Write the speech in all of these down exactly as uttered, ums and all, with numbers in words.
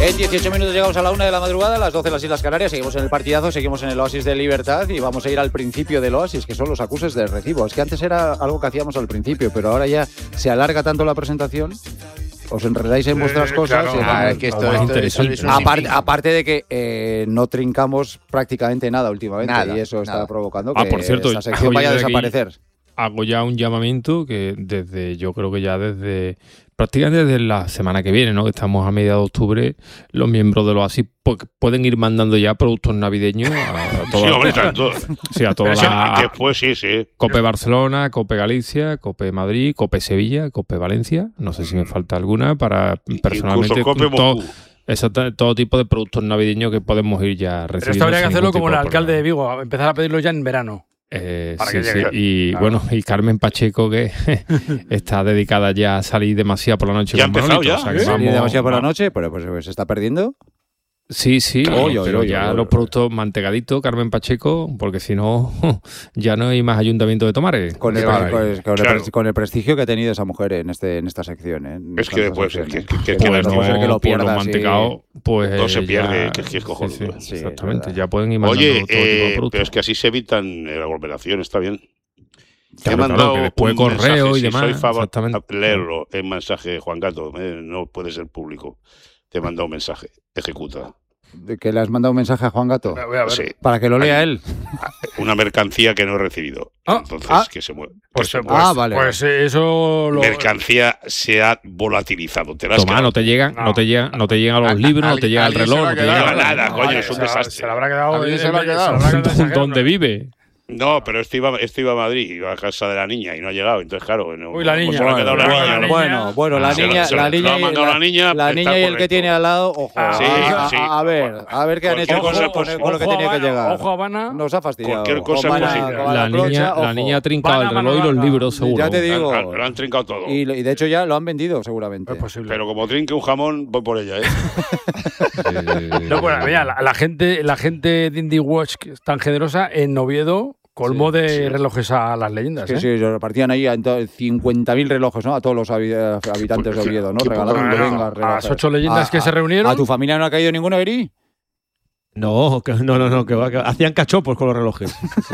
En dieciocho minutos llegamos a la una de la madrugada, a las doce las Islas Canarias, seguimos en el partidazo, seguimos en el Oasis de Libertad y vamos a ir al principio del Oasis, que son los acuses de recibo. Es que antes era algo que hacíamos al principio, pero ahora ya se alarga tanto la presentación, os enredáis en vuestras eh, cosas. Claro, y ah, es que esto, esto, esto, esto, esto aparte, aparte de que eh, no trincamos prácticamente nada últimamente nada, y eso está nada. provocando que ah, por cierto, esta sección vaya a desaparecer. Hago ya un llamamiento que desde, yo creo que ya desde prácticamente desde la semana que viene, ¿no? Que estamos a mediados de octubre, los miembros de los Oasis pueden ir mandando ya productos navideños a todas sí, hombre, tanto. Sí, a todas las. Después sí, sí. Cope Barcelona, Cope Galicia, Cope Madrid, Cope Sevilla, Cope Valencia. No sé si me falta alguna para personalmente. Cope todo, exacto, todo tipo de productos navideños que podemos ir ya recibiendo. Pero esto habría que hacerlo como el alcalde de Vigo, empezar a pedirlo ya en verano. Eh, Para sí, que sí. llegue. Y Claro. bueno, y Carmen Pacheco, que está dedicada ya a salir demasiado por la noche. Ya con ha empezado Manolito, ya. o sea, que ¿Sí? vamos- demasiado por la vamos- noche, pero pues, pues se está perdiendo. Sí, sí, Oye, pero oye, ya oye, los oye. productos mantecaditos, Carmen Pacheco, porque si no, ya no hay más ayuntamiento de Tomares. Con el, Qué con, vale. el, con, el, Claro. con el prestigio que ha tenido esa mujer en este en esta sección. ¿eh? En Es que tantas después, ocasiones. que- que- que- Que que no no- puede ser que lo pues los pierdas. mantecados, pues No se ya- pierde, que es que es cojonudo. sí, sí, Sí, exactamente, es verdad. ya pueden ir mandando Oye, todo tipo de eh, productos. pero es que así se evitan eh, la aglomeración, está bien. Te he Claro, claro, mandado que después un correo mensaje, y demás, Si soy favor, exactamente. leerlo en mensaje, Juan Gato, eh, no puede ser público. Te he mandado un mensaje, ejecuta. Que le has mandado un mensaje a Juan Gato Voy a ver. Sí, para que lo lea él. una mercancía que no he recibido. Ah, Entonces, ah. que se mueve. que Pues, se pues, mueva. Ah, vale. pues eso lo... Mercancía se ha volatilizado. Te la has Toma, quedado. no te llegan, no, No. te llegan, no te llegan los Al- libros, no al- te llega el alguien se reloj, lo no ha te quedado, llega nada, No, coño, vale, es un se la- desastre. Se la habrá quedado... ¿Alguien se en- lo ha en- quedado? se la habrá quedado mensajero. ¿Dónde vive? No, pero este iba, este iba a Madrid, iba a casa de la niña y no ha llegado. Entonces, claro, no, Uy, la pues niña. se lo ha quedado la Bueno, niña. la ¿no? niña. Bueno, bueno, la Se lo- niña, se lo- la se lo niña, ha mandado la, la niña, la está niña y el que correcto. tiene al lado, ojo. Ah, Sí, a, sí. a- a ver, a ver qué han Cualquier hecho con, cosa, con- pues, con lo que ojo, tenía que Habana, llegar. Ojo, Habana. Nos ha fastidiado. Cualquier cosa Con es Habana- posible. con La brocha, niña, ojo. la niña ha trincado el Van a reloj y los mano libros, seguro. Ya te digo. Lo han, lo han trincado todo. Y, y de hecho ya lo han vendido seguramente. Es posible. Pero como trinque un jamón, voy por ella, ¿eh? No, bueno, mira, la, la gente, la gente de Indie Watch, que es tan generosa, en Oviedo colmó Sí, de sí. relojes a las leyendas. Sí, ¿eh? sí, se repartían ahí a ento- cincuenta mil relojes, ¿no? A todos los habi- habitantes de Oviedo, ¿no? Qué Regalando, poco, ¿no? venga, A relojes. las ocho leyendas A- que se a- reunieron. ¿A tu familia no ha caído ninguno, Eri? No, que- no, no, no, que, va, que hacían cachopos con los relojes.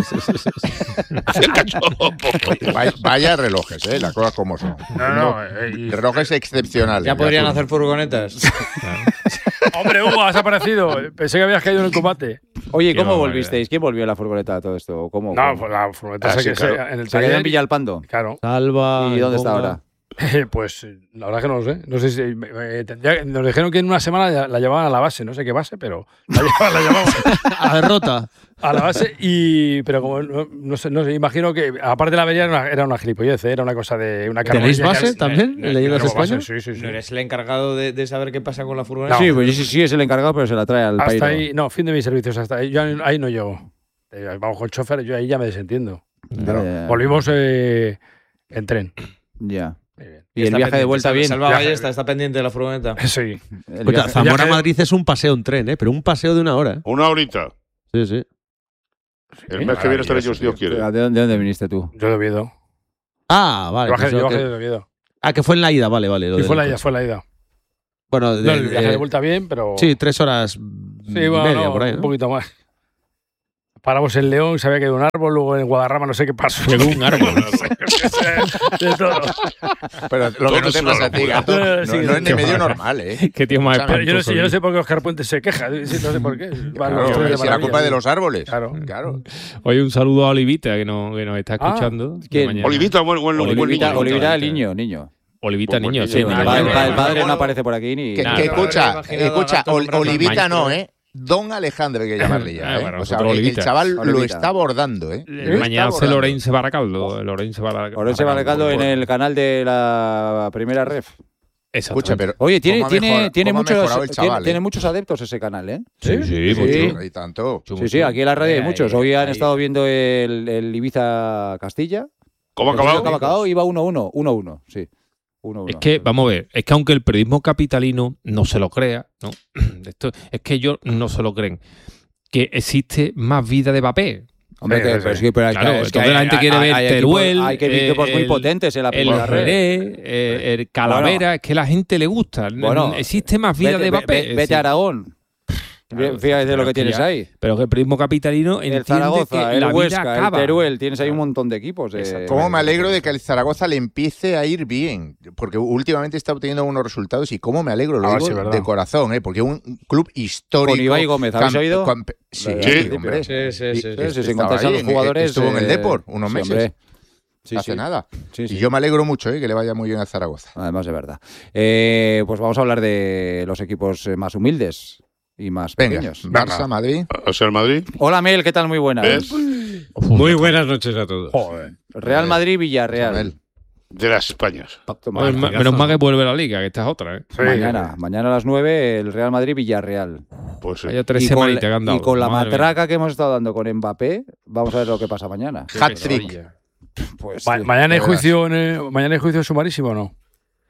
Hacen cachopo. Vaya, vaya relojes, ¿eh? Las cosas como son. No, no, eh, y- Relojes excepcionales. Ya podrían tú- hacer furgonetas. Hombre, Hugo, has aparecido. Pensé que habías caído en el combate. Oye, ¿cómo Qué volvisteis? ¿Quién volvió a la furgoneta a todo esto? ¿Cómo? No, cómo? pues la furgoneta Ah, se sí, que claro. se- en el Se quedó en taller. Villalpando. Claro. Salva. ¿Y dónde está Ponga. ahora? Pues la verdad que no lo sé. No sé si eh, tendría- nos dijeron que en una semana ya la llevaban a la base, no sé qué base, pero la llevaban, la llevaban A la derrota. a la base y pero como no, no sé, no sé, imagino que aparte de la avería era una, era una gilipollez, ¿eh? Era una cosa de una ¿Tenéis carbonería que- base también en Leyendas Tenemos base, España? Sí, sí, sí. ¿No eres el encargado de, de saber qué pasa con la furgoneta? Sí, pues sí, sí, es el encargado, pero se la trae al Hasta pairo. ahí, no, fin de mis servicios, hasta ahí, yo ahí no llego. Eh, Vamos con el chofer, yo ahí ya me desentiendo. Ya, ya, Volvimos eh, en tren. ya. Muy bien. Y el Está viaje de pendiente, vuelta Salva- bien. Salva Viaje- Ballesta está pendiente de la furgoneta. Sí. El Escucha, viaje- Zamora viaje- Madrid es un paseo en tren, ¿eh? Pero un paseo de una hora. ¿eh? Una horita. Sí, sí. El mes que viene estaré yo, si Dios ¿De quiere. dónde, de dónde viniste tú? Yo de Oviedo. Ah, vale. Yo bajé, pensaba yo bajé que- de Oviedo. Ah, que fue en la ida, vale, vale. lo Sí, del fue la coche. ida, fue la ida. Bueno, No, de- el viaje eh, de vuelta bien, pero. sí, tres horas Sí, y bueno, media no, por ahí, un ¿no? poquito más. Paramos en León, se había caído un árbol, luego en Guadarrama no sé qué pasó. Llegó un árbol. De todo. Pero lo que no te pasa a ti, gato, no, Sí, no es ni qué medio mal. normal, ¿eh? Qué tío más Escúchame, Pero yo no sé, yo no espantoso. sé por qué Oscar Puente se queja. Sí, no sé por qué. Van Claro, los tres de si la maravilla, culpa es de sí. los árboles. Claro. Claro. Oye, un saludo a Olivita, que, no, que nos está Ah, escuchando. de ¿quién? mañana. Olivita, buen, buen, buen Olivita, niño. Olivita, el niño, niño. Olivita, Pues niño, buen sí. niño. El, niño. pa- el pa- el Ah, padre bueno. no aparece por aquí ni. Que, Nada, que no, escucha, no, imaginado escucha, gato Ol- nombrando Olivita Michael. no, ¿eh? Don Alejandro hay que llamarle ya, Ah, ¿eh? bueno, O sea, nosotros el, el Olivita. chaval lo Olivita. está abordando, ¿eh? Lo está Mañana hace abordando. Lorenzo Baracaldo. Lorenzo Baracaldo. Orense Vallecaldo en el canal de la primera ref. Escucha, pero Oye, tiene, ¿cómo ha tiene, mejor- tiene, cómo ha muchos, mejorado el tiene, chaval, tiene eh? muchos adeptos ese canal, ¿eh? Sí, sí, Sí. mucho. Y tanto. Sí, sí, aquí en la radio hay Ahí, muchos. ahí, Hoy han ahí. estado viendo el, el Ibiza Castilla. ¿Cómo ha El acabado? ¿Cómo ha acabado? Iba uno uno, uno uno, sí. uno uno. Es que, vamos a ver, es que aunque el periodismo capitalino no se lo crea, ¿no? Esto, es que ellos no se lo creen, que existe más vida de papel. Hombre, Sí, que, sí, pero, sí. sí, pero hay, Claro, es que entonces hay- la gente quiere hay- ver hay Teruel, equipos, hay que eh, equipos muy el- potentes en la el primera red. Jerez, eh, el Calavera, es que la gente le gusta. Bueno, existe más vida vete, de Mbappé. ve- es vete decir, a Aragón. claro, Fíjate pero lo que que tienes ya- ahí. Pero que el prismo capitalino entiende El Zaragoza, que el la vida Huesca, el acaba. Teruel. Tienes ahí un montón de equipos. eh. Exacto. ¿Cómo me alegro de que al Zaragoza le empiece a ir bien? Porque últimamente está obteniendo unos resultados y cómo me alegro, lo Ah, digo sí, verdad. de corazón, ¿eh? Porque es un club histórico. Con Ibai Gómez, ¿habéis camp- oído? camp- Sí, Sí. hombre. Sí, sí, sí. Sí, sí. sí, si Estaba encontráis a ahí los en- jugadores. estuvo en el eh, Depor unos sí, meses. hombre. Sí, hace sí. nada. Sí, sí. Y yo me alegro mucho, ¿eh? Que le vaya muy bien al Zaragoza. Además, de verdad. Eh, pues vamos a hablar de los equipos eh, más humildes y más Venga, pequeños. Barça, Madrid. O sea, el Madrid. Hola, Mel, ¿qué tal? Muy buenas. ¿Ves? Muy buenas noches a todos. Joder. Real Madrid, Villarreal. Samuel. De las Españas. Toma, Bueno, mañana, menos mal que vuelve la liga, que esta es otra. ¿eh? Sí, mañana, mañana a las nueve, el Real Madrid, Villarreal. Pues sí. Hay tres Y con, semanitas que han dado. y con la Madre mía. matraca que hemos estado dando con Mbappé, vamos a ver lo que pasa mañana. Qué Hat-trick. pesadilla. Pues, Ma- sí, mañana hay de veras. juicio en el- mañana hay juicio sumarísimo o no.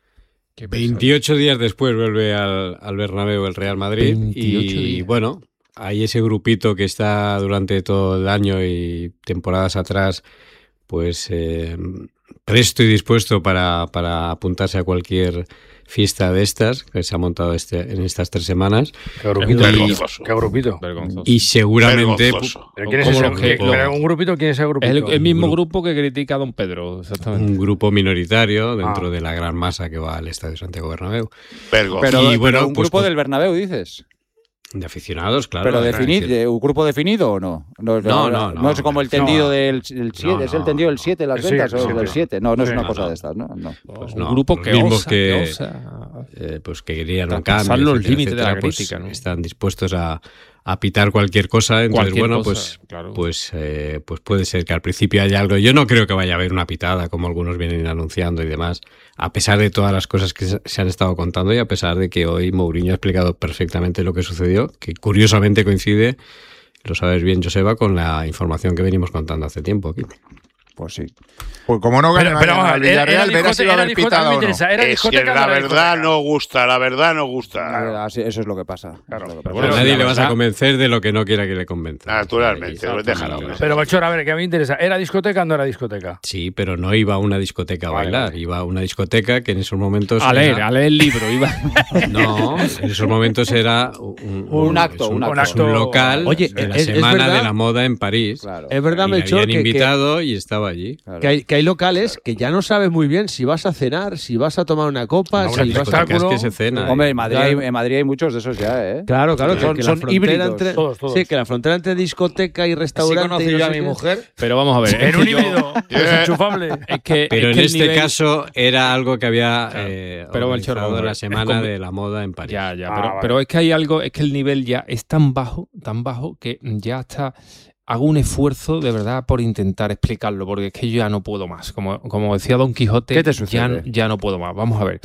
Qué pesadilla. veintiocho días después vuelve al, al Bernabéu el Real Madrid. veintiocho Y días. bueno, hay ese grupito que está durante todo el año y temporadas atrás, pues eh, presto y dispuesto para, para apuntarse a cualquier fiesta de estas que se ha montado este, en estas tres semanas. Qué grupito. Es vergonzoso. Qué grupito. Vergonzoso. Y seguramente Vergonzoso. ¿Pero quién es ¿Cómo ese? lo que- ¿Qué- lo- pero un grupito, ¿quién es ese Es grupito? el, el mismo grupo. grupo que critica a Don Pedro, exactamente. un grupo minoritario dentro Ah. de la gran masa que va al Estadio Santiago Bernabéu. Vergonzoso. pero, Y pero bueno, un pues grupo con- del Bernabéu, dices. De aficionados, claro. pero es definid, decir, eh, ¿un grupo definido o no? No, No, no, no. es como el tendido No. del el siete, No, es el no, tendido del no. siete, las Sí, ventas, sí, o sí, del sí. siete. No, no es Sí, una no, cosa no. de estas, ¿no? no. Pues un no, grupo los que mismos osa, que- que osa. eh, pues que querían un Traspasar cambio, los etcétera, límites de la etcétera, pues crítica, ¿no? están dispuestos a, a pitar cualquier cosa. Entonces, Cualquier bueno, cosa, pues, claro. pues, eh, pues puede ser que al principio haya algo. Yo no creo que vaya a haber una pitada, como algunos vienen anunciando y demás, a pesar de todas las cosas que se se han estado contando y a pesar de que hoy Mourinho ha explicado perfectamente lo que sucedió, que curiosamente coincide, lo sabes bien, Joseba, con la información que venimos contando hace tiempo aquí. Pues sí. Pues como no gane Pero, pero vamos a al ver, era- Villarreal, era verás si va a discoteca- haber era discoteca, pitada me o no. interesa, era Es que discoteca, la no era verdad discoteca. no gusta, la verdad no gusta. Eh, así- eso es lo que pasa. Claro. Eso es lo que Pero pasa. a bueno, nadie la le vas a verdad- convencer de lo que no quiera que le convenza. Naturalmente, Y- déjalo, hombre. Pero, Melchor, a ver, que a mí me interesa. ¿Era discoteca o no era discoteca? Sí, pero no iba a una discoteca a Vale, bailar, vale. iba a una discoteca que en esos momentos... A leer, era- a leer el libro. Iba. No, en esos momentos era un, Un acto, es un acto. es un local Oye, de la es- es Semana verdad- de la Moda en París. Claro. Es verdad, Y le Melchor, habían que, que- invitado y estaba allí. Claro. que hay, que hay locales que ya no sabes muy bien si vas a cenar, si vas a tomar una copa, A si un vas a... Discotecas espectáculo. que se cena. Hombre, en Madrid, Claro. hay, en Madrid hay muchos de esos ya, ¿eh? Claro, claro, Son- que, son la frontera híbridos. entre Todos, todos. sí, que la frontera entre discoteca y Así restaurante. conocí y no yo a sé mi qué. mujer. Pero vamos a ver. En es un que yo- híbrido, desenchufable. es que, Pero es en que el este nivel- caso era algo que había eh, Pero, organizado Melchor, vamos a la ver, Semana es como- de la Moda en París. Ya, ya, Ah, pero, vale. pero es que hay algo, es que el nivel ya es tan bajo, tan bajo, que ya está. Hago un esfuerzo de verdad por intentar explicarlo, porque es que yo ya no puedo más. Como, como decía Don Quijote, ¿Qué te ya, sucede? ya no puedo más. Vamos a ver.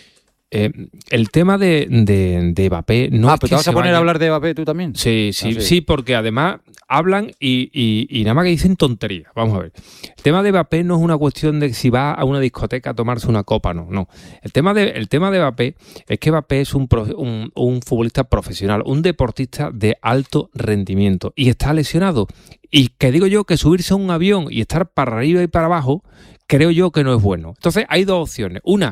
Eh, el tema de, de, de Mbappé no ah, es pero que te vas se a poner vaya- a hablar de Mbappé tú también. Sí, sí, Ah, sí. sí, porque además hablan y, y, y nada más que dicen tonterías. Vamos a ver. El tema de Mbappé no es una cuestión de si va a una discoteca a tomarse una copa, no, no. El tema de, el tema de Mbappé es que Mbappé es un, pro- un, un futbolista profesional, un deportista de alto rendimiento y está lesionado. Y que digo yo que subirse a un avión y estar para arriba y para abajo, creo yo que no es bueno. Entonces hay dos opciones. Una,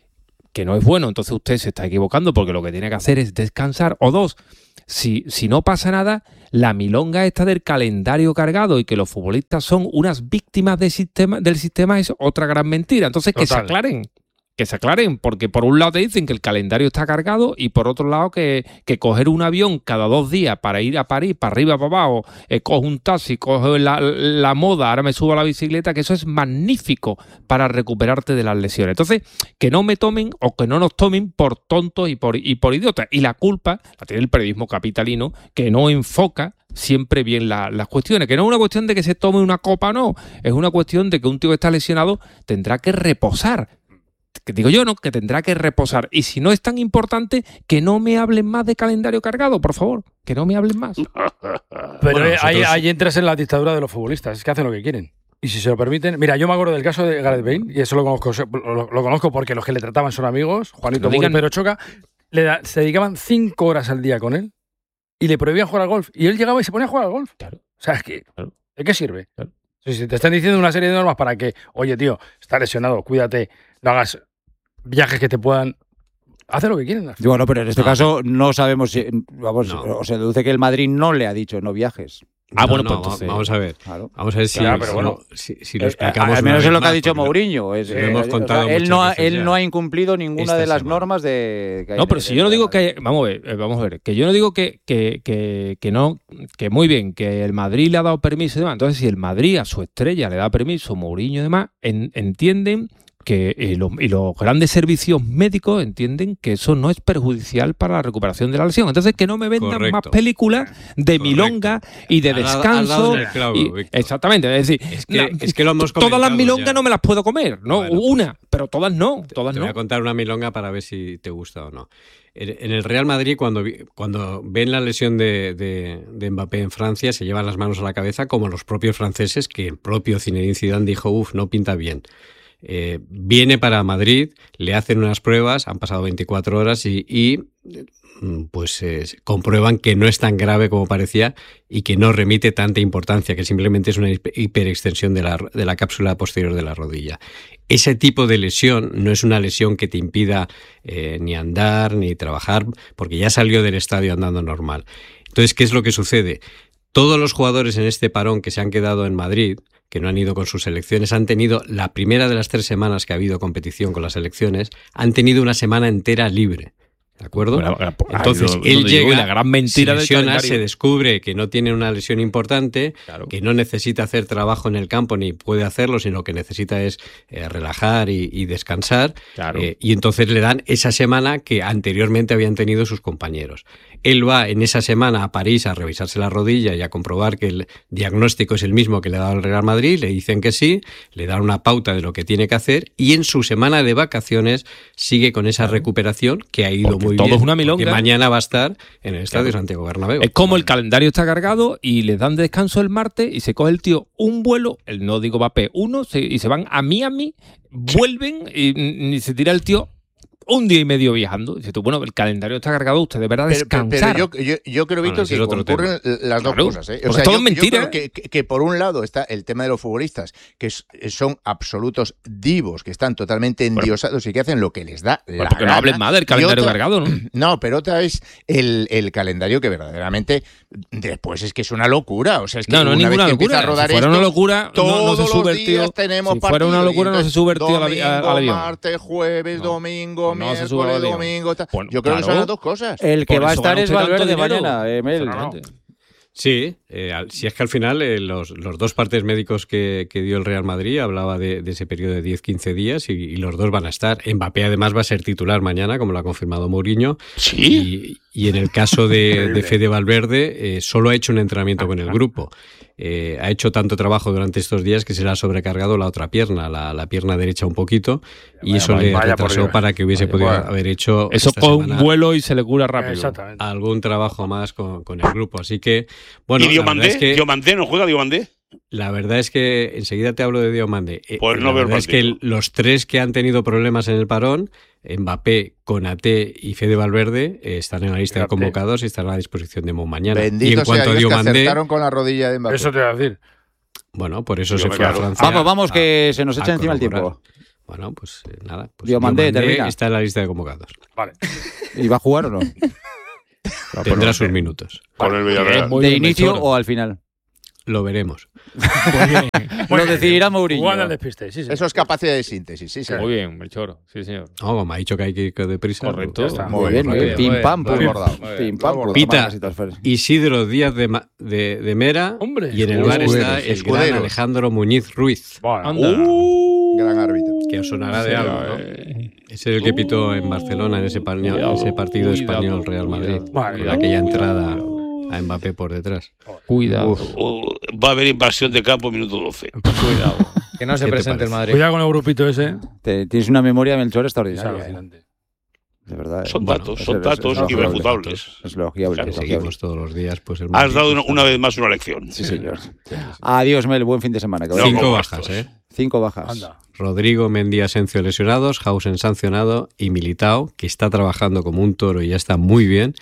que no es bueno, entonces usted se está equivocando porque lo que tiene que hacer es descansar. O dos, si, si no pasa nada, la milonga esta del calendario cargado y que los futbolistas son unas víctimas del sistema, del sistema es otra gran mentira. Entonces que se Total. aclaren, que se aclaren, porque por un lado te dicen que el calendario está cargado y por otro lado que, que coger un avión cada dos días para ir a París, para arriba, para abajo, eh, coge un taxi, coge la, la moda, ahora me subo a la bicicleta, que eso es magnífico para recuperarte de las lesiones. Entonces, que no me tomen o que no nos tomen por tontos y por, y por idiotas. Y la culpa la tiene el periodismo capitalino, que no enfoca siempre bien la- las cuestiones, que no es una cuestión de que se tome una copa, no, es una cuestión de que un tío que está lesionado tendrá que reposar. Que digo yo, ¿no? Que tendrá que reposar. Y si no es tan importante, que no me hablen más de calendario cargado, por favor. Que no me hablen más. Pero Bueno, eh, ahí, nosotros- ahí entras en la dictadura de los futbolistas, es que hacen lo que quieren. Y si se lo permiten. Mira, yo me acuerdo del caso de Gareth Bale, y eso lo conozco, lo, lo conozco porque los que le trataban son amigos, Juanito No Muro y digan- Pedro Choca, le da- se dedicaban cinco horas al día con él y le prohibían jugar al golf. Y él llegaba y se ponía a jugar al golf. Claro. O sea, es que Claro. ¿De qué sirve? Claro. Si, si te están diciendo una serie de normas para que, oye, tío, está lesionado, cuídate, no hagas viajes que te puedan... Hace lo que quieren. Bueno, pero en este no. caso no sabemos si... Vamos, no. O se deduce que el Madrid no le ha dicho no viajes. Ah, no, bueno, pues no, entonces, vamos a ver. Claro. Vamos a ver si, claro, pero bueno, si, si lo explicamos. Eh, al menos es lo que ha dicho Mourinho. Es, lo hemos contado o sea, él, no ha, él ya. no ha incumplido ninguna de las semana. normas de. Que hay no, pero de, si de, yo no digo de, que hay, vamos a ver, vamos a ver, que yo no digo que, que, que, que no, que muy bien, que el Madrid le ha dado permiso y demás. Entonces, si el Madrid a su estrella le da permiso, Mourinho y demás, en, entienden que y los, y los grandes servicios médicos entienden que eso no es perjudicial para la recuperación de la lesión. Entonces, que no me vendan Correcto. más películas de Correcto. milonga y de descanso. Clavo, y, exactamente, es decir, es que, no, es que lo hemos todas las milongas ya. no me las puedo comer, no bueno, una, pues, pero todas no, todas te no. Voy a contar una milonga para ver si te gusta o no. En el Real Madrid, cuando, cuando ven la lesión de, de, de Mbappé en Francia, se llevan las manos a la cabeza, como los propios franceses, que el propio Zinedine Zidane dijo, uff, no pinta bien. Eh, viene para Madrid, le hacen unas pruebas, han pasado veinticuatro horas y, y pues eh, comprueban que no es tan grave como parecía y que no remite tanta importancia, que simplemente es una hiperextensión de la, de la cápsula posterior de la rodilla. Ese tipo de lesión no es una lesión que te impida eh, ni andar ni trabajar, porque ya salió del estadio andando normal. Entonces, ¿qué es lo que sucede? Todos los jugadores en este parón que se han quedado en Madrid, que no han ido con sus selecciones, han tenido, la primera de las tres semanas que ha habido competición con las selecciones, han tenido una semana entera libre. ¿De acuerdo? Bueno, entonces, ay, él llega, la gran mentira se lesiona, se descubre que no tiene una lesión importante, claro. que no necesita hacer trabajo en el campo ni puede hacerlo, sino que necesita es eh, relajar y, y descansar. Claro. Eh, y entonces le dan esa semana que anteriormente habían tenido sus compañeros. Él va en esa semana a París a revisarse la rodilla y a comprobar que el diagnóstico es el mismo que le ha dado el Real Madrid, le dicen que sí, le dan una pauta de lo que tiene que hacer y en su semana de vacaciones sigue con esa recuperación que ha ido porque muy todo bien. Es una milonga. Que mañana va a estar en el Estadio claro. Santiago Bernabéu. Es como el calendario está cargado y le dan descanso el martes y se coge el tío un vuelo, el no digo Mbappé, uno, se, y se van a Miami, vuelven y, y se tira el tío un día y medio viajando. Dices tú, bueno, el calendario está cargado, usted deberá descansar. Pero, pero yo, yo, yo creo, Víctor, bueno, que concurren tema. las dos claro, cosas. ¿eh? O sea, es todo yo, mentira. yo creo que, que, que por un lado está el tema de los futbolistas, que es, son absolutos divos, que están totalmente endiosados bueno. y que hacen lo que les da bueno, la porque gana. no hables más del calendario otra, cargado, ¿no? No, pero otra es el, el calendario que verdaderamente después es que es una locura. O sea, es que no, no una ninguna vez que locura. A rodar si fuera esto, una locura, todos no, no se sube los el tío. días tenemos si fuera una locura, no se sube el tío domingo, al avión. martes, jueves, no. domingo, no miércoles, domingo. Bueno, yo creo claro. que son las dos cosas. El que Por va a estar es Valverde mañana, Emel. No. Sí, eh, si es que al final eh, los, los dos partes médicos que, que dio el Real Madrid hablaba de, de ese periodo de diez quince días y, y los dos van a estar. Mbappé además va a ser titular mañana, como lo ha confirmado Mourinho. Sí. Y, y en el caso de, de Fede Valverde, eh, solo ha hecho un entrenamiento con el grupo. Eh, ha hecho tanto trabajo durante estos días que se le ha sobrecargado la otra pierna, la, la pierna derecha un poquito, y vaya, eso vaya, le vaya retrasó para que hubiese vaya, podido vaya. haber hecho eso con un vuelo y se le cura rápido. Exactamente. Algún trabajo más con, con el grupo. Así que, bueno, ¿y Diomandé? Es que, ¿Diomandé no juega Diomandé? La verdad es que enseguida te hablo de Diomandé. Pues la no veo verdad es que el, los tres que han tenido problemas en el parón, Mbappé, Konaté y Fede Valverde, eh, están en la lista Fíjate. de convocados y están a la disposición de mañana. Bendito y en cuanto sea a Diomandé, que acertaron con la rodilla de Mbappé. Eso te voy a decir. Bueno, por eso Yo se fue claro. a Francia. Vamos, vamos, que a, se nos echa encima el tiempo. Bueno, pues eh, nada. Pues Diomandé, termina. Está en la lista de convocados. Vale. ¿Y va a jugar o no? Tendrá sus minutos. Con el Villarreal. ¿De inicio o al final? Lo veremos. Muy bien. Lo decidirá Mourinho. Jugando al despiste, sí, sí. Eso es capacidad de síntesis, sí, sí. Muy bien, Melchor. Sí, señor. No, como ha dicho que hay que ir deprisa. Correcto. Está. Muy bien, muy bien. Pim pam, pum. Pim pam. Pita Isidro Díaz de, Ma, de, de Mera. Hombre, y en el bar está el escuderos. gran Alejandro Muñiz Ruiz. Bueno, uh, gran árbitro. Que os sonará de algo, ¿no? Eh. Es el que pitó en Barcelona en ese, paño, en ese partido español Real Madrid. Vale, con aquella entrada a Mbappé por detrás. Cuidado. Uh, va a haber invasión de campo minuto doce. Cuidado. Que no se presente el Madrid. Cuidado con el grupito ese. Te, tienes una memoria, Melchor, extraordinaria. ¿eh? De verdad. Son bueno, datos, es, son es, datos es, es irrefutables. Es logiable. Que seguimos todos los días. Pues el Has dado una, una vez más una lección. Sí, señor. Sí, sí. Adiós, Mel. Buen fin de semana. No, Cinco bajas, ¿eh? Cinco bajas. Anda. Rodrigo, Mendy, Asencio lesionados, Hausen sancionado y Militao, que está trabajando como un toro y ya está muy bien,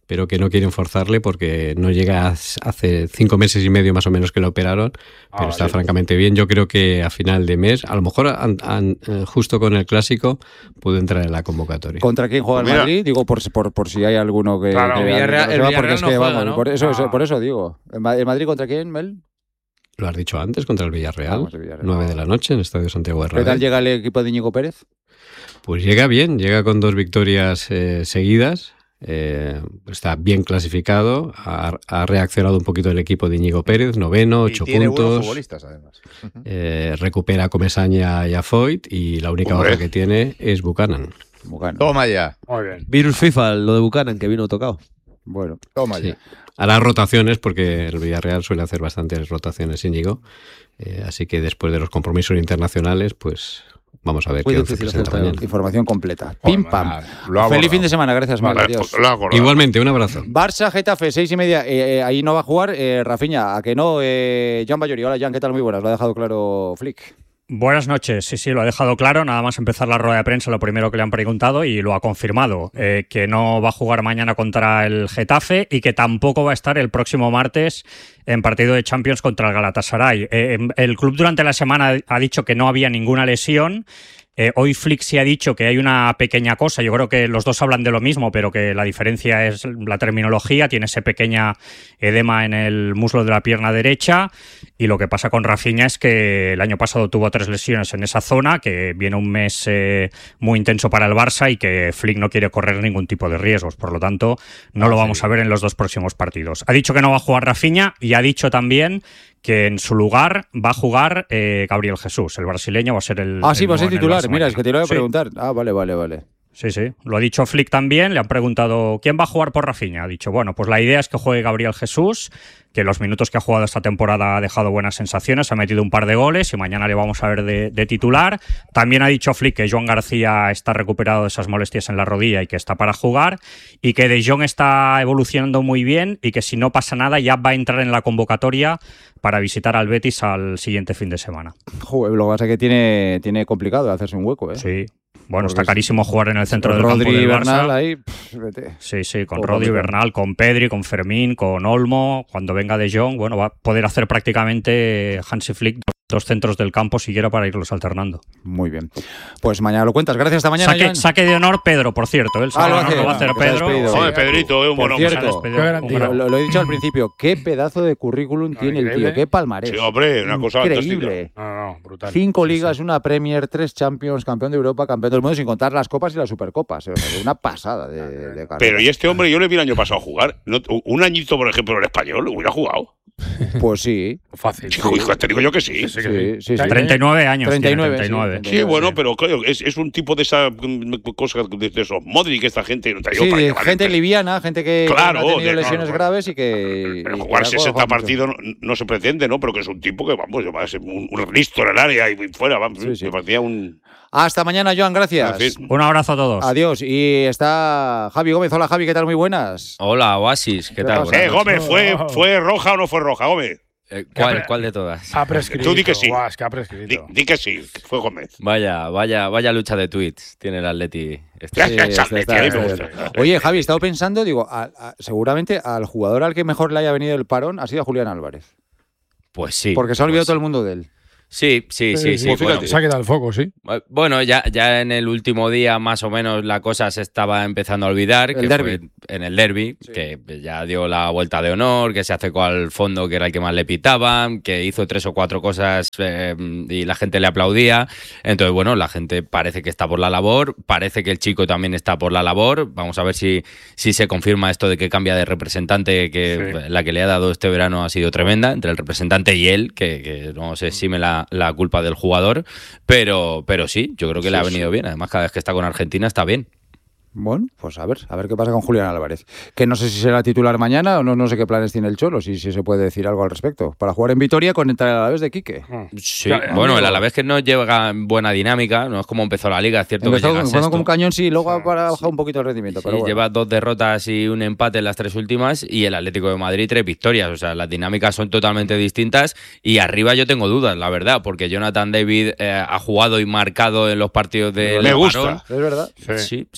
pero que no quieren forzarle porque no llega a, hace cinco meses y medio más o menos que lo operaron, pero ah, está vale. francamente bien. Yo creo que a final de mes, a lo mejor an, an, justo con el Clásico, puede entrar en la convocatoria. ¿Contra quién juega el pues Madrid? Digo, por, por, por si hay alguno que... Claro, que el Villarreal, el Villarreal es no que, juega, vamos, ¿no? por, eso, Ah. por eso digo. ¿El Madrid contra quién, Mel? Lo has dicho antes, contra el Villarreal, Vamos, el Villarreal. nueve de la noche en el Estadio Santiago Bernabéu. ¿Qué tal llega el equipo de Íñigo Pérez? Pues llega bien, llega con dos victorias eh, seguidas. Eh, está bien clasificado, ha, ha reaccionado un poquito el equipo de Íñigo Pérez, noveno, ocho y tiene puntos. buenos futbolistas, además. Eh, recupera a Comesaña y a Foyt, y la única Hombre. baja que tiene es Buchanan. Buchanan. Toma ya. Muy bien. Virus FIFA, lo de Buchanan, que vino tocado. Bueno, Toma Sí. ya. Hará rotaciones porque el Villarreal suele hacer bastantes rotaciones, Íñigo. Eh, así que después de los compromisos internacionales, pues vamos a ver Muy qué once difícil presenta hacer mañana. información completa. Pim, pam. Lo ha Feliz borrado. fin de semana, gracias, Mel. Vale, Adiós. pues lo hago, lo hago. Igualmente, un abrazo. Barça, Getafe, seis y media. Eh, eh, ahí no va a jugar eh, Rafinha. ¿A que no? Eh, Jan Bayori. Hola, Jan, ¿qué tal? Muy buenas. Lo ha dejado claro Flick. Buenas noches, sí, sí, lo ha dejado claro, nada más empezar la rueda de prensa, lo primero que le han preguntado y lo ha confirmado, eh, que no va a jugar mañana contra el Getafe y que tampoco va a estar el próximo martes en partido de Champions contra el Galatasaray. Eh, el club durante la semana ha dicho que no había ninguna lesión. Eh, hoy Flick sí ha dicho que hay una pequeña cosa, yo creo que los dos hablan de lo mismo, pero que la diferencia es la terminología, tiene ese pequeña edema en el muslo de la pierna derecha, y lo que pasa con Rafinha es que el año pasado tuvo tres lesiones en esa zona, que viene un mes eh, muy intenso para el Barça y que Flick no quiere correr ningún tipo de riesgos, por lo tanto no lo vamos a ver en los dos próximos partidos. Ha dicho que no va a jugar Rafinha y ha dicho también que en su lugar va a jugar eh, Gabriel Jesús, el brasileño va a ser el... Ah, sí, el va a ser nuevo en el titular. Barça Mira, mañana. es que te lo voy a Sí. preguntar. Ah, vale, vale, vale. Sí, sí. Lo ha dicho Flick también. Le han preguntado quién va a jugar por Rafinha. Ha dicho, bueno, pues la idea es que juegue Gabriel Jesús, que los minutos que ha jugado esta temporada ha dejado buenas sensaciones, ha metido un par de goles y mañana le vamos a ver de, de titular. También ha dicho Flick que Joan García está recuperado de esas molestias en la rodilla y que está para jugar, y que De Jong está evolucionando muy bien y que si no pasa nada ya va a entrar en la convocatoria para visitar al Betis al siguiente fin de semana. Joder, lo que pasa es que tiene, tiene complicado hacerse un hueco, ¿eh? Sí. Bueno, Porque está carísimo jugar en el centro Con del campo Rodri del y Barça. Bernal ahí, pff, vete. Sí, sí, con Poco Rodri, complicado. Bernal, con Pedri, con Fermín, con Olmo. Cuando venga De Jong, bueno, va a poder hacer prácticamente Hansi Flick dos centros del campo siquiera para irlos alternando. Muy bien. Pues mañana lo cuentas. Gracias, hasta mañana, Saque, Jan. saque de honor Pedro, por cierto. El Ah, lo saque de honor hace, lo va a hacer que se ha Pedro. despedido. Joder, Pedrito, eh, un Por buen cierto, hombre. Se ha despedido. qué garantía. Un gran- Lo, lo he dicho al principio, qué pedazo de currículum tiene el tío, increíble. qué palmarés. Sí, hombre, una cosa increíble. No, no, brutal. Cinco Sí, ligas, sí. una Premier, tres Champions, campeón de Europa, campeón del mundo, sin contar las copas y las supercopas. O sea, una pasada de, de carrera. Pero y este hombre, yo le vi el año pasado jugar. No, un añito, por ejemplo, en español, hubiera jugado. Pues sí. Fácil. Hijo, hijo, te digo yo que sí. Sí, Sí, que sí, sí. treinta y nueve años. treinta y nueve, tiene, treinta y nueve. sí, Sí, bueno, sí. pero claro, es, es un tipo de esa mm, cosa de, de esos Modric, esta gente. No te digo Sí, para de llevar gente el- liviana, gente que Claro, no ha tenido de- lesiones claro, graves y que... Pero y que jugar ha sesenta jugado mucho. partidos no, no se pretende, ¿no? Pero que es un tipo que, vamos, va a ser un, un listo en el área y fuera, vamos. Sí, sí. Me parecía un. Hasta mañana, Joan, gracias. En fin. Un abrazo a todos. Adiós. Y está Javi Gómez. Hola, Javi, ¿qué tal? Muy buenas. Hola, Oasis, ¿qué ¿Qué tal? pasa? Eh, Buenas noches. Gómez, ¿fue, ¿fue roja o no fue roja, Gómez? Eh, ¿cuál, ¿Cuál de todas? Ha prescrito. Tú di que sí. Guau, es que ha Di, prescrito. di que sí, que fue Gómez. Vaya, vaya, vaya lucha de tweets tiene el Atleti. Este- Ya, Sí, ya, está- ya, está- ya, está- me está- gusta. Oye, Javi, he estado pensando, digo, a- a- seguramente al jugador al que mejor le haya venido el parón ha sido a Julián Álvarez. Pues sí. Porque se ha olvidado pues todo el mundo de él. Sí, sí, sí, sí. Pues bueno, fíjate, se ha quedado el foco, sí. Bueno, ya, ya en el último día más o menos la cosa se estaba empezando a olvidar. El que derbi. fue en el derby, que ya dio la vuelta de honor, que se acercó al fondo que era el que más le pitaban, que hizo tres o cuatro cosas eh, y la gente le aplaudía. Entonces, bueno, la gente parece que está por la labor, parece que el chico también está por la labor. Vamos a ver si, si se confirma esto de que cambia de representante, que Sí. la que le ha dado este verano ha sido tremenda, entre el representante y él, que, que no se exime la, la culpa del jugador, pero, pero sí, yo creo que Sí, le ha sí. venido bien. Además, cada vez que está con Argentina está bien. Bueno, pues a ver, a ver qué pasa con Julián Álvarez. Que no sé si será titular mañana o no, no sé qué planes tiene el Cholo, si, si se puede decir algo al respecto. Para jugar en Vitoria con el Alavés de Quique. Sí, Claro, bueno, amigo. el Alavés que no lleva buena dinámica, no es como empezó la liga, es cierto Empezó que llega jugando sexto. como un cañón, sí, luego ha para bajar un poquito el rendimiento. Sí, pero bueno. lleva dos derrotas y un empate en las tres últimas y el Atlético de Madrid tres victorias. O sea, las dinámicas son totalmente distintas y arriba yo tengo dudas, la verdad, porque Jonathan David eh, ha jugado y marcado en los partidos de Me gusta. Es verdad. Sí, sí, sí.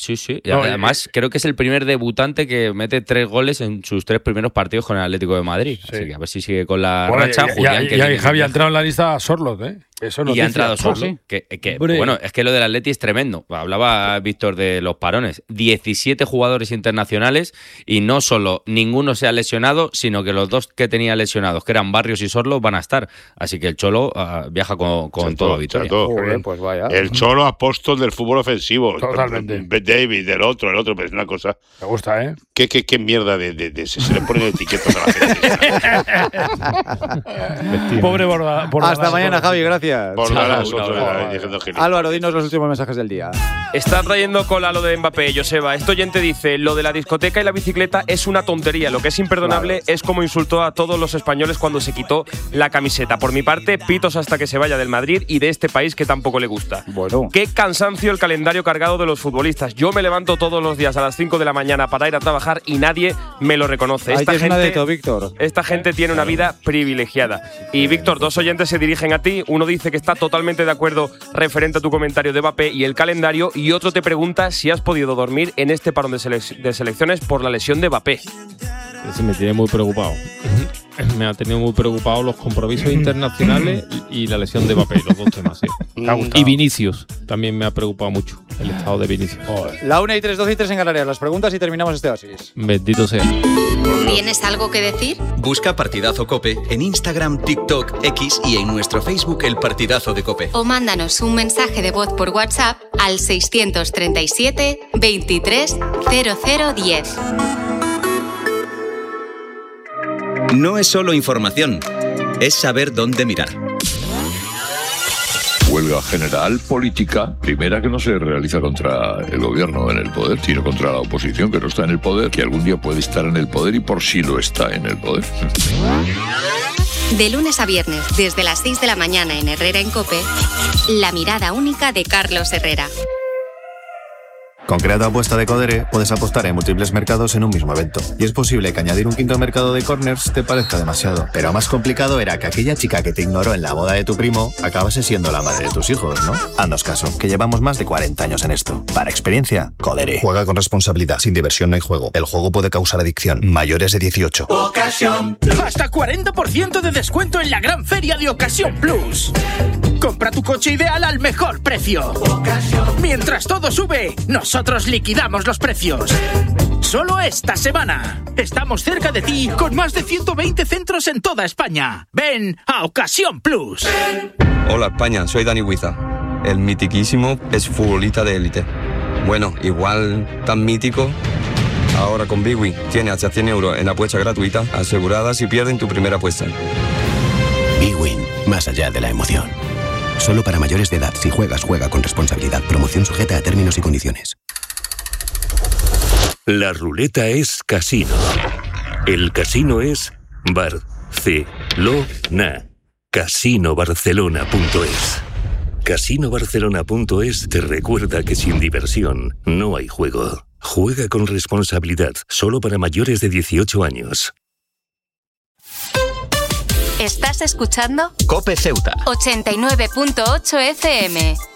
Y además, creo que es el primer debutante que mete tres goles en sus tres primeros partidos con el Atlético de Madrid. Sí. Así que a ver si sigue con la bueno, racha. Ya, Julián, ya, que ya, ya Javi ha entrado en la lista Sorlot, ¿eh? Eso y ha entrado Sorlot. Que, que, bueno, es que lo del Atleti es tremendo. Hablaba Víctor de los parones. diecisiete jugadores internacionales y no solo ninguno se ha lesionado, sino que los dos que tenía lesionados, que eran Barrios y Sorlot, van a estar. Así que el Cholo uh, viaja con, con todo Vitoria. Joder, pues vaya. El Cholo apóstol del fútbol ofensivo. Totalmente. David, del otro, el otro, pero es una cosa. Me gusta, ¿eh? ¿Qué, qué, qué mierda de, de, de, se, se le ponen etiquetas a la gente? Pobre Borda. Hasta mañana, Javi, gracias. Por Chao, Álvaro, dinos los últimos mensajes del día. Está trayendo cola lo de Mbappé, Joseba. Este oyente dice, lo de la discoteca y la bicicleta es una tontería. Lo que es imperdonable claro. es como insultó a todos los españoles cuando se quitó la camiseta. Por mi parte, pitos hasta que se vaya del Madrid y de este país que tampoco le gusta. Bueno. Qué cansancio el calendario cargado de los futbolistas. Yo me levanto todos los días a las cinco de la mañana para ir a trabajar y nadie me lo reconoce. Esta gente, de todo, Víctor. Esta gente tiene una vida privilegiada. Y Víctor, dos oyentes se dirigen a ti. Uno dice que está totalmente de acuerdo referente a tu comentario de Mbappé y el calendario, y otro te pregunta si has podido dormir en este parón de, selec- de selecciones por la lesión de Mbappé. Ese me tiene muy preocupado. Me ha tenido muy preocupado los compromisos internacionales y la lesión de Mbappé, los dos temas, sí. Y Vinicius, también me ha preocupado mucho el estado de Vinicius. La una y tres, doce y tres en Canarias. Las preguntas y terminamos este oasis. Bendito sea. ¿Tienes algo que decir? Busca Partidazo COPE en Instagram, TikTok, X y en nuestro Facebook El Partidazo de COPE. O mándanos un mensaje de voz por WhatsApp al seiscientos treinta y siete, veintitrés, cero cero diez. No es solo información, es saber dónde mirar. Huelga general política, primera que no se realiza contra el gobierno en el poder, sino contra la oposición que no está en el poder, que algún día puede estar en el poder y por sí lo está en el poder. De lunes a viernes, desde las seis de la mañana en Herrera en COPE, la mirada única de Carlos Herrera. Con Creato Apuesta de Codere puedes apostar en múltiples mercados en un mismo evento. Y es posible que añadir un quinto mercado de corners te parezca demasiado. Pero más complicado era que aquella chica que te ignoró en la boda de tu primo acabase siendo la madre de tus hijos, ¿no? Haznos caso, que llevamos más de cuarenta años en esto. Para experiencia, Codere. Juega con responsabilidad. Sin diversión no hay juego. El juego puede causar adicción. Mayores de dieciocho. Ocasión. Hasta cuarenta por ciento de descuento en la gran feria de Ocasión Plus. Compra tu coche ideal al mejor precio. Ocasión. Mientras todo sube, nosotros liquidamos los precios. Solo esta semana. Estamos cerca de ti con más de ciento veinte centros en toda España. Ven a Ocasión Plus. Hola España, soy Dani Huiza. El mitiquísimo es futbolista de élite. Bueno, igual tan mítico. Ahora con Bwin tiene hasta cien euros en apuesta gratuita asegurada si pierden tu primera apuesta. Bwin, más allá de la emoción. Solo para mayores de edad. Si juegas, juega con responsabilidad. Promoción sujeta a términos y condiciones. La ruleta es casino. El casino es Barcelona. casino barcelona punto es. casino barcelona punto es te recuerda que sin diversión no hay juego. Juega con responsabilidad. Solo para mayores de dieciocho años. ¿Estás escuchando? COPE Ceuta. ochenta y nueve punto ocho F M.